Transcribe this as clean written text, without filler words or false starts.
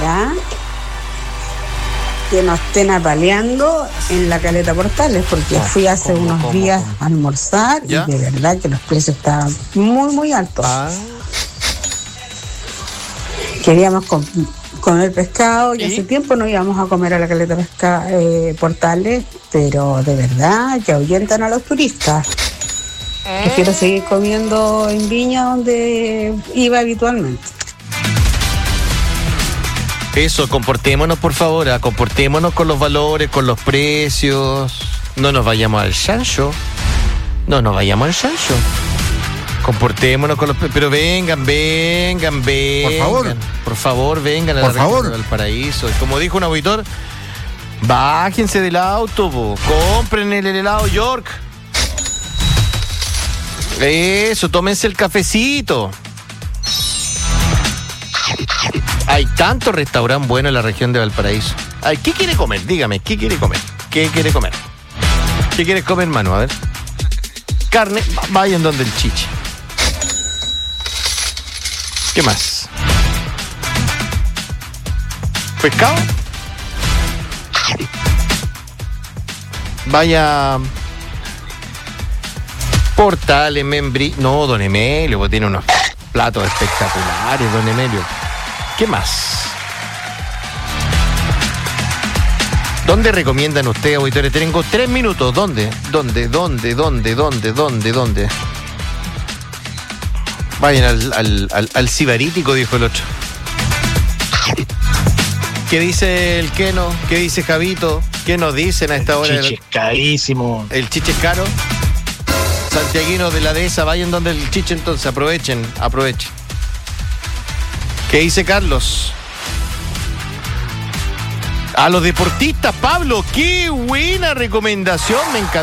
ojalá que no estén apaleando en la Caleta Portales, porque fui hace unos días a almorzar ¿Ya? y de verdad que los precios estaban muy, muy altos. Queríamos comer pescado y hace tiempo no íbamos a comer a la Caleta Portales, pero de verdad que ahuyentan a los turistas. Prefiero seguir comiendo en Viña, donde iba habitualmente. Eso, comportémonos por favor, comportémonos con los valores, con los precios. No nos vayamos al chancho. Comportémonos con los... Pero vengan. Por favor, vengan a la región de Valparaíso. Y como dijo un auditor, bájense del auto, compren el helado York. Eso, tómense el cafecito. Hay tantos restaurantes buenos en la región de Valparaíso. Ay, ¿qué quiere comer? Dígame, ¿qué quiere comer? ¿Qué quiere comer? ¿Qué quieres comer, mano? A ver. Carne, vayan donde el Chiche. ¿Qué más? ¿Pescado? Vaya... Portales, Membrí... No, don Emilio, pues tiene unos platos espectaculares, don Emilio. ¿Qué más? ¿Dónde recomiendan ustedes, auditores? Tengo 3 minutos. ¿Dónde? Vayan al Cibarítico, dijo el otro. ¿Qué dice el Keno? ¿Qué dice Javito? ¿Qué nos dicen a esta hora? El chiche es carísimo. ¿El chiche es caro? Santiaguinos de la dehesa, vayan donde el chiche entonces, aprovechen. ¿Qué dice Carlos? A los deportistas, Pablo, qué buena recomendación, me encanta.